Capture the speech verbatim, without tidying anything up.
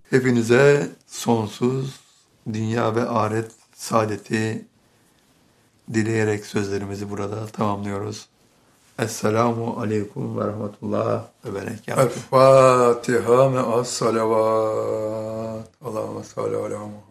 Hepinize sonsuz dünya ve ahiret saadeti dileyerek sözlerimizi burada tamamlıyoruz. Esselamu aleyküm ve rahmetullah ve berekatuhu. El Fatiha me'as salavat. Allahümme salli ala Muhammed.